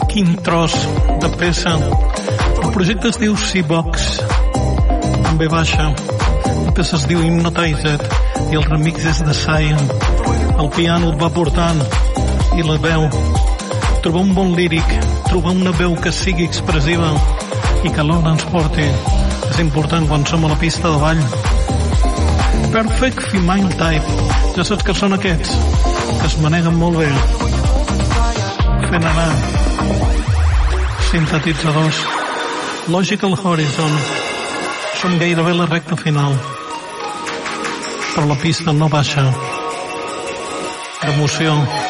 Quin tros de peça. El projecte es diu Seabox, amb B baixa. La peça es diu Hypnotized i el remix és de Cyan. El piano et va portant i la veu. Trobar un bon líric, trobar una veu que sigui expressiva i que alhora ens porti. És important quan som a la pista de ball. Perfect Female Type. Ja saps que són aquests que es maneguen molt bé fent anar sintetitzadors. Logical Horizon. Som gairebé a la recta final, però la pista no baixa d'emoció.